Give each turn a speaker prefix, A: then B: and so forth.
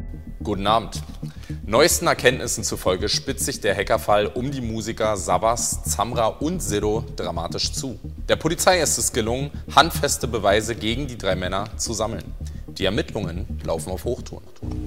A: Guten Abend. Neuesten Erkenntnissen zufolge spitzt sich der Hackerfall um die Musiker Savas, Zamra und Sido dramatisch zu. Der Polizei ist es gelungen, handfeste Beweise gegen die drei Männer zu sammeln. Die Ermittlungen laufen auf Hochtouren.